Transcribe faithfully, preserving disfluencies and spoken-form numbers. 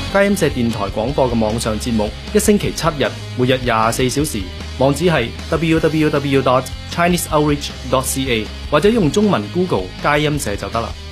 佳音社電台廣播嘅網上節目，一星期七日，每日廿四小時。網址係 double-u double-u double-u dot chinese outreach dot c a 或者用中文 Google 佳音社就得啦。